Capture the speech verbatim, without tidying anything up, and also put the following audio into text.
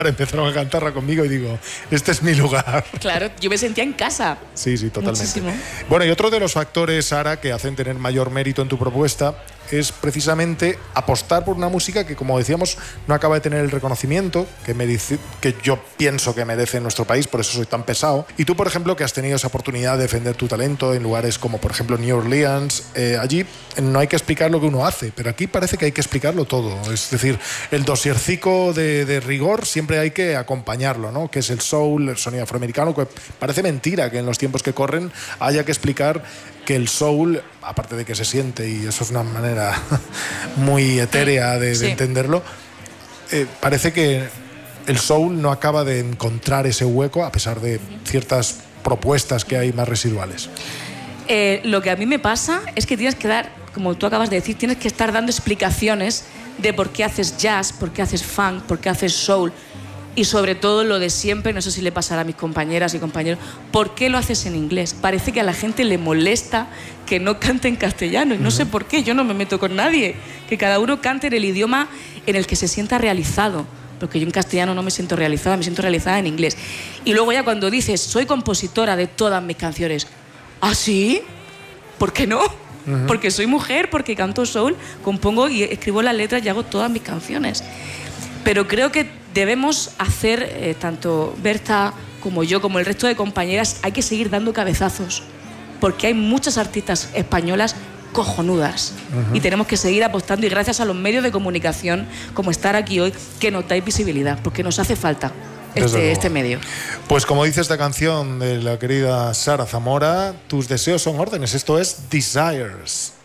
empezaron a cantarla conmigo y digo, este es mi lugar. Claro, yo me sentía en casa. Sí, sí, totalmente. Muchísimo. Bueno, y otro de los factores, Sara, que hacen tener mayor mérito en tu propuesta es precisamente apostar por una música que, como decíamos, no acaba de tener el reconocimiento que, merece, que yo pienso que merece en nuestro país, por eso soy tan pesado. Y tú, por ejemplo, que has tenido esa oportunidad de defender tu talento en lugares como, por ejemplo, New Orleans, eh, allí no hay que explicar lo que uno hace, pero aquí parece que hay que explicarlo todo. Es decir, el dosiercico de, de rigor siempre hay que acompañarlo, ¿no? Que es el soul, el sonido afroamericano, que parece mentira que en los tiempos que corren haya que explicar que el soul, aparte de que se siente, y eso es una manera muy etérea de, sí. de entenderlo, eh, parece que el soul no acaba de encontrar ese hueco a pesar de ciertas propuestas que hay más residuales. Eh, lo que a mí me pasa es que tienes que dar, como tú acabas de decir, tienes que estar dando explicaciones de por qué haces jazz, por qué haces funk, por qué haces soul. Y sobre todo lo de siempre, no sé si le pasará a mis compañeras y compañeros, ¿por qué lo haces en inglés? Parece que a la gente le molesta que no cante en castellano y no uh-huh. sé por qué, yo no me meto con nadie, que cada uno cante en el idioma en el que se sienta realizado, porque yo en castellano no me siento realizada, me siento realizada en inglés. Y luego ya cuando dices, soy compositora de todas mis canciones, ¿ah, sí? ¿Por qué no? Uh-huh. Porque soy mujer, porque canto soul, compongo y escribo las letras y hago todas mis canciones. Pero creo que debemos hacer, eh, tanto Berta como yo, como el resto de compañeras, hay que seguir dando cabezazos, porque hay muchas artistas españolas cojonudas uh-huh. y tenemos que seguir apostando, y gracias a los medios de comunicación, como estar aquí hoy, que nos dais visibilidad, porque nos hace falta este, este medio. Pues como dice esta canción de la querida Sara Zamora, tus deseos son órdenes, esto es Desires.